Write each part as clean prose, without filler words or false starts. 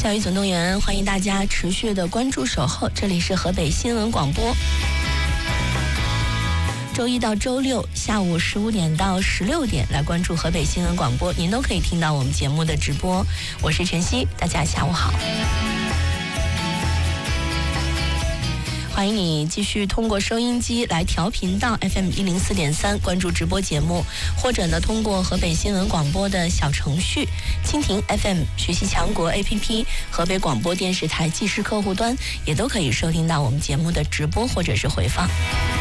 教育总动员，欢迎大家持续的关注守候，这里是河北新闻广播。周一到周六下午15点到16点来关注河北新闻广播，您都可以听到我们节目的直播。我是晨曦，大家下午好。欢迎你继续通过收音机来调频到 FM 104.3关注直播节目，或者呢通过河北新闻广播的小程序、蜻蜓 FM、学习强国 APP、河北广播电视台即时客户端，也都可以收听到我们节目的直播或者是回放。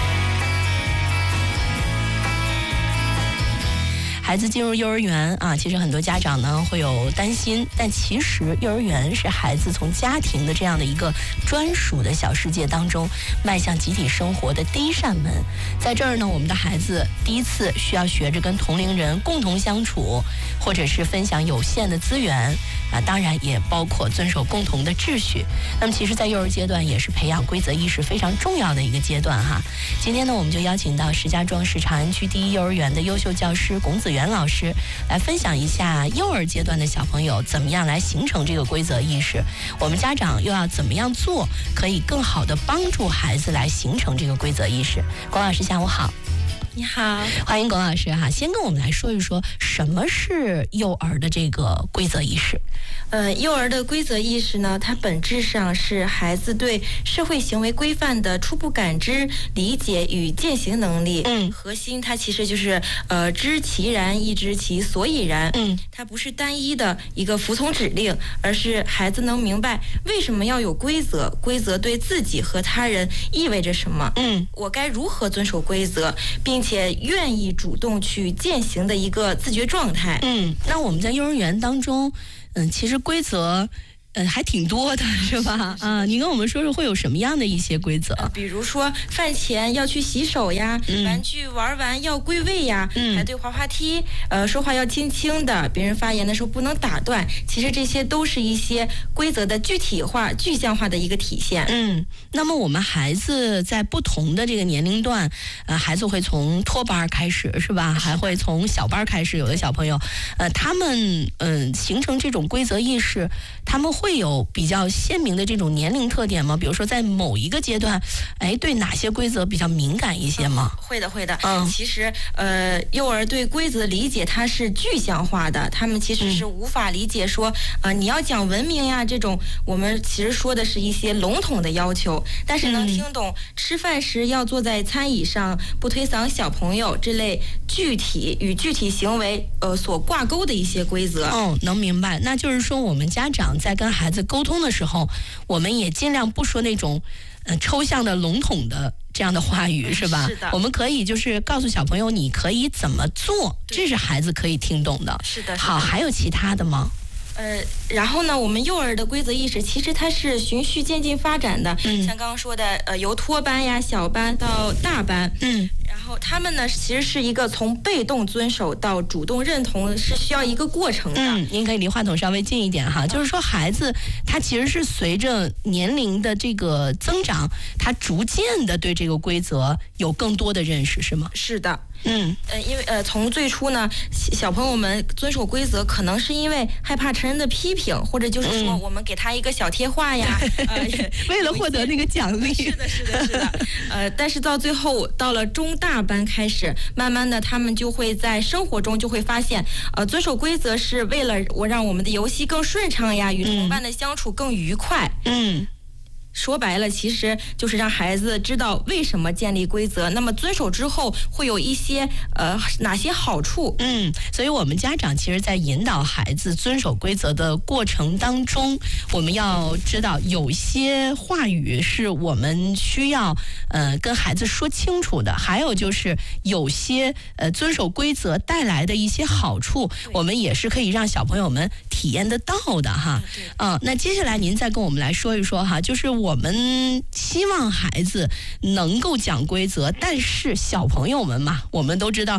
孩子进入幼儿园啊，其实很多家长呢会有担心，但其实幼儿园是孩子从家庭的这样的一个专属的小世界当中迈向集体生活的第一扇门。在这儿呢，我们的孩子第一次需要学着跟同龄人共同相处，或者是分享有限的资源啊，当然也包括遵守共同的秩序。那么其实在幼儿阶段也是培养规则意识非常重要的一个阶段哈。今天呢，我们就邀请到石家庄市长安区第一幼儿园的优秀教师龚子元老师来分享一下幼儿阶段的小朋友怎么样来形成这个规则意识，我们家长又要怎么样做可以更好的帮助孩子来形成这个规则意识。龚老师下午好。 你好， 欢迎龚老师哈。先跟我们来说一说什么是幼儿的这个规则意识。 幼儿的规则意识呢，它本质上是孩子对社会行为规范的初步感知、理解与践行能力。核心它其实就是知其然，亦知其所以然。它不是单一的一个服从指令，而是孩子能明白为什么要有规则，规则对自己和他人意味着什么。我该如何遵守规则，并且愿意主动去践行的一个自觉状态。 那我们在幼儿园当中，其实规则还挺多的，是吧？啊，你跟我们说说会有什么样的一些规则？ 比如说饭前要去洗手呀，玩具玩完要归位呀，排队滑滑梯，说话要轻轻的，别人发言的时候不能打断。其实这些都是一些规则的具体化、具象化的一个体现。 那么我们孩子在不同的这个年龄段，孩子会从托班开始，是吧？还会从小班开始，有的小朋友，他们形成这种规则意识，他们会有比较鲜明的这种年龄特点吗？比如说在某一个阶段，对哪些规则比较敏感一些吗？ 会的。其实幼儿对规则的理解它是具象化的，他们其实是无法理解说你要讲文明呀这种，我们其实说的是一些笼统的要求，但是能听懂吃饭时要坐在餐椅上，不推搡小朋友这类具体与具体行为所挂钩的一些规则。 能明白。那就是说我们家长在跟孩子沟通的时候，我们也尽量不说那种抽象的笼统的这样的话语，是吧？ 是的。 我们可以就是告诉小朋友你可以怎么做，这是孩子可以听懂的。 是的。 好，还有其他的吗？ 然后呢，我们幼儿的规则意识其实它是循序渐进发展的，像刚刚说的由托班呀、小班到大班，然后他们呢其实是一个从被动遵守到主动认同，是需要一个过程的。 您可以离话筒稍微近一点哈。就是说孩子他其实是随着年龄的这个增长，他逐渐的对这个规则有更多的认识，是吗？ 是的。因为从最初呢，小朋友们遵守规则，可能是因为害怕成人的批评，或者就是说我们给他一个小贴画呀， 为了获得那个奖励。 是的。但是到最后，到了中大班开始，慢慢的他们就会在生活中就会发现，遵守规则是为了让我们的游戏更顺畅呀，与同伴的相处更愉快。说白了，其实就是让孩子知道为什么建立规则，那么遵守之后会有一些哪些好处。 所以我们家长其实在引导孩子遵守规则的过程当中，我们要知道有些话语是我们需要跟孩子说清楚的，还有就是有些遵守规则带来的一些好处，我们也是可以让小朋友们体验得到的哈。那接下来您再跟我们来说一说哈，就是我们希望孩子能够讲规则，但是小朋友们嘛，我们都知道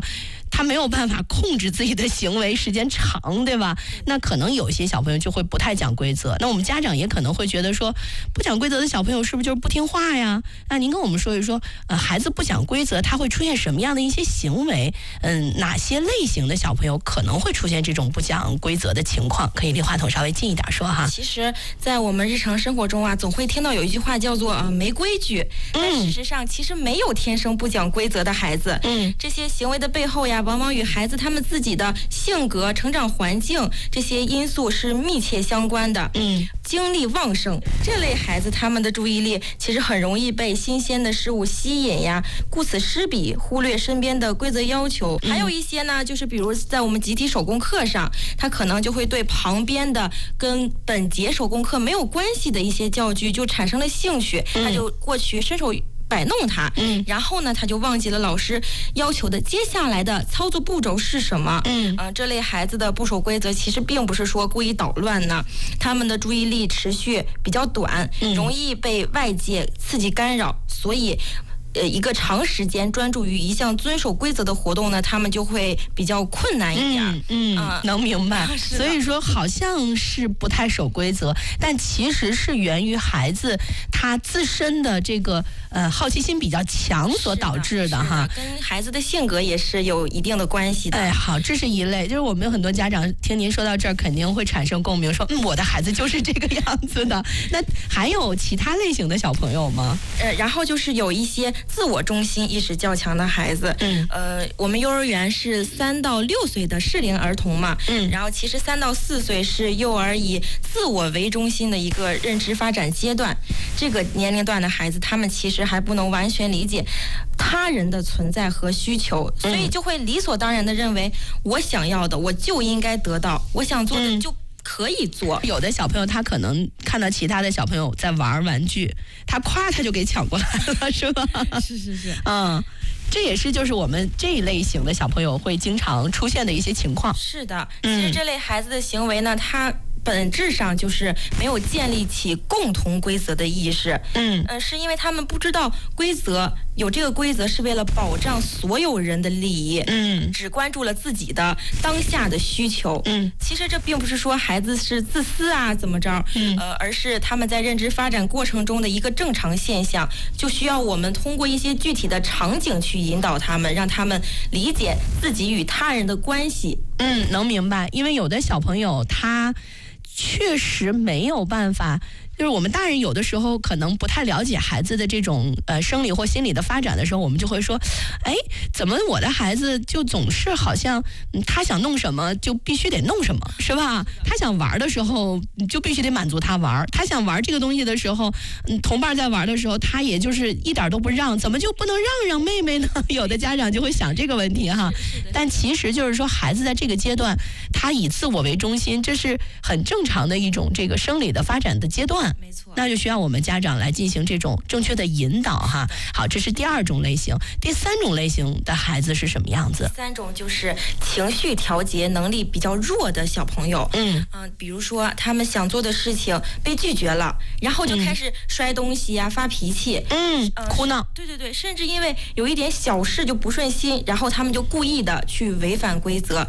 他没有办法控制自己的行为时间长，对吧？那可能有些小朋友就会不太讲规则。那我们家长也可能会觉得说，不讲规则的小朋友是不是就是不听话呀？那您跟我们说一说，孩子不讲规则，他会出现什么样的一些行为？哪些类型的小朋友可能会出现这种不讲规则的情况？可以离话筒稍微近一点说哈。 其实，在我们日常生活中啊，总会听到有一句话叫做没规矩。但事实上，其实没有天生不讲规则的孩子。这些行为的背后呀，往往与孩子他们自己的性格、成长环境这些因素是密切相关的。精力旺盛这类孩子，他们的注意力其实很容易被新鲜的事物吸引呀，顾此失彼，忽略身边的规则要求。还有一些呢，就是比如在我们集体手工课上，他可能就会对旁边的跟本节手工课没有关系的一些教具就产生了兴趣，他就过去伸手摆弄它，然后呢，他就忘记了老师要求的接下来的操作步骤是什么。这类孩子的不守规则，其实并不是说故意捣乱呢，他们的注意力持续比较短，容易被外界刺激干扰，所以一个长时间专注于一项遵守规则的活动呢，他们就会比较困难一点。 能明白。所以说好像是不太守规则，但其实是源于孩子他自身的这个好奇心比较强所导致的哈， 跟孩子的性格也是有一定的关系的。 好，这是一类，就是我们有很多家长听您说到这儿，肯定会产生共鸣，说我的孩子就是这个样子的。那还有其他类型的小朋友吗？ 然后就是有一些自我中心意识较强的孩子。我们幼儿园是3到6岁的适龄儿童嘛，然后其实3到4岁是幼儿以自我为中心的一个认知发展阶段。这个年龄段的孩子，他们其实还不能完全理解他人的存在和需求，所以就会理所当然的认为，我想要的我就应该得到，我想做的就可以做。 有的小朋友他可能看到其他的小朋友在玩玩具，他就给抢过来了，是吧？ 是。 这也是就是我们这一类型的小朋友会经常出现的一些情况。 是的，其实这类孩子的行为呢，他本质上就是没有建立起共同规则的意识。是因为他们不知道有这个规则是为了保障所有人的利益。只关注了自己的当下的需求。其实这并不是说孩子是自私啊怎么着，而是他们在认知发展过程中的一个正常现象，就需要我们通过一些具体的场景去引导他们，让他们理解自己与他人的关系。 能明白，因为有的小朋友他确实没有办法，就是我们大人有的时候可能不太了解孩子的这种生理或心理的发展的时候，我们就会说，怎么我的孩子就总是好像他想弄什么就必须得弄什么，是吧？他想玩的时候你就必须得满足他玩，他想玩这个东西的时候，同伴在玩的时候，他也就是一点都不让，怎么就不能让妹妹呢？有的家长就会想这个问题哈。但其实就是说，孩子在这个阶段，他以自我为中心，这是很正常的一种这个生理的发展的阶段。 没错， 那就需要我们家长来进行这种正确的引导哈。好，这是第2种类型。第3种类型的孩子是什么样子？ 第3种就是情绪调节能力比较弱的小朋友。比如说他们想做的事情被拒绝了，然后就开始摔东西呀、发脾气， 哭闹。 对，甚至因为有一点小事就不顺心，然后他们就故意的去违反规则，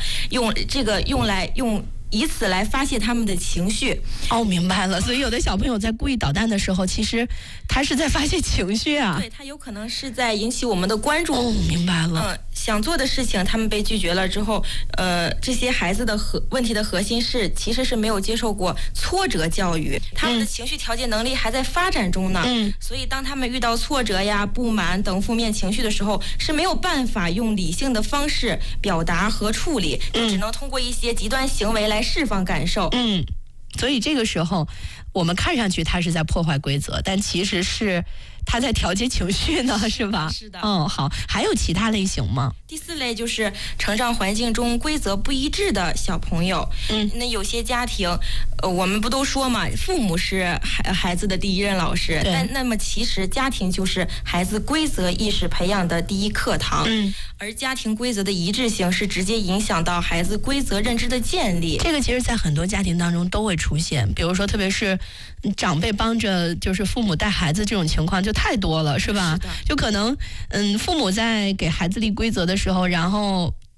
以此来发泄他们的情绪。 明白了。所以有的小朋友在故意捣蛋的时候，其实他是在发泄情绪啊。 对，他有可能是在引起我们的关注。 明白了。 想做的事情他们被拒绝了之后，这些孩子的问题的核心其实是没有接受过挫折教育，他们的情绪调节能力还在发展中呢。所以当他们遇到挫折呀、不满等负面情绪的时候，是没有办法用理性的方式表达和处理，就只能通过一些极端行为来释放感受。 所以这个时候我们看上去他是在破坏规则，但其实是他在调节情绪呢，是吧？ 是的。 好，还有其他类型吗？ 第4类就是成长环境中规则不一致的小朋友。那有些家庭，我们不都说嘛，父母是孩子的第1任老师，但那么其实家庭就是孩子规则意识培养的第1课堂。而家庭规则的一致性是直接影响到孩子规则认知的建立。 这个其实在很多家庭当中都会出现，比如说特别是长辈帮着就是父母带孩子这种情况就太多了，是吧？就可能父母在给孩子立规则的时候，然后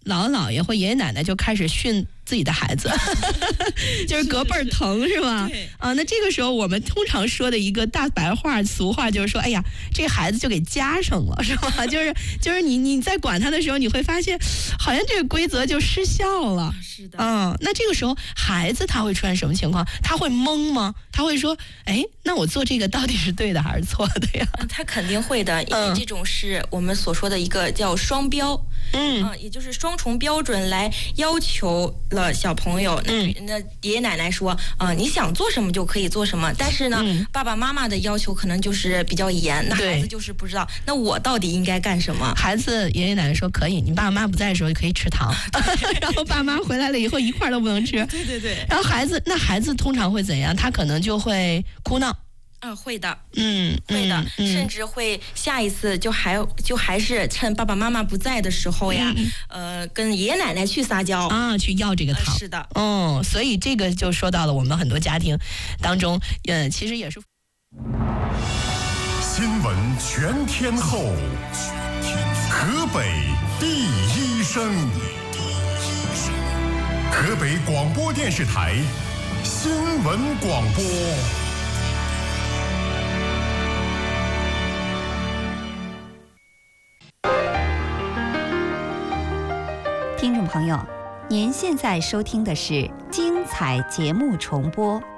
姥姥姥爷或爷爷奶奶就开始训自己的孩子，就是隔辈儿疼是吧？啊，那这个时候我们通常说的一个大白话俗话就是说，哎呀，这个孩子就给加上了是吧？就是你在管他的时候，你会发现好像这个规则就失效了。 是的。 那这个时候孩子他会出现什么情况？他会懵吗？他会说，哎，那我做这个到底是对的还是错的呀？ 他肯定会的，因为这种是我们所说的一个叫双标。也就是双重标准来要求了小朋友。那爷爷奶奶说，你想做什么就可以做什么，但是呢，爸爸妈妈的要求可能就是比较严，那孩子就是不知道，那我到底应该干什么？ 孩子爷爷奶奶说可以，你爸妈不在的时候就可以吃糖，然后爸妈回来了以后一块都不能吃。 对。 然后孩子通常会怎样？他可能就会哭闹。 会的，会的，甚至会下一次就还是趁爸爸妈妈不在的时候呀，跟爷爷奶奶去撒娇去要这个糖。 是的， 所以这个就说到了我们很多家庭当中，其实也是新闻全天候，河北第一声，河北广播电视台新闻广播。 听众朋友，您现在收听的是精彩节目重播。